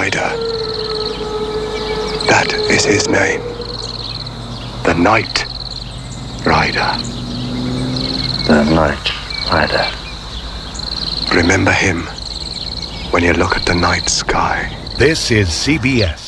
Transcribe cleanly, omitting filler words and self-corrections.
Rider. That is his name. The Night Rider. The Night Rider. Remember him when you look at the night sky. This is CBS.